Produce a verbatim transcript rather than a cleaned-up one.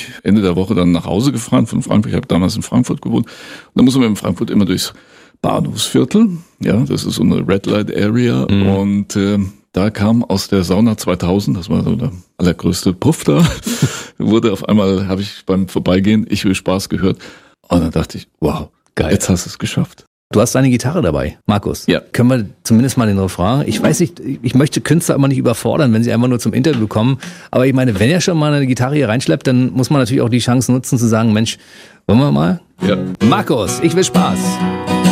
Ende der Woche dann nach Hause gefahren von Frankfurt. Ich habe damals in Frankfurt gewohnt. Und dann muss man in Frankfurt immer durchs Bahnhofsviertel. Ja, das ist so eine Red Light Area. Mhm. Und äh, da kam aus der Sauna zweitausend, das war so der allergrößte Puff da, wurde auf einmal, habe ich beim Vorbeigehen Ich will Spaß gehört. Und dann dachte ich, wow, geil, jetzt hast du es geschafft. Du hast deine Gitarre dabei, Markus. Ja. Können wir zumindest mal den Refrain? Ich weiß nicht, ich möchte Künstler immer nicht überfordern, wenn sie einfach nur zum Interview kommen. Aber ich meine, wenn er schon mal eine Gitarre hier reinschleppt, dann muss man natürlich auch die Chance nutzen zu sagen, Mensch, wollen wir mal? Ja. Markus, ich will Spaß.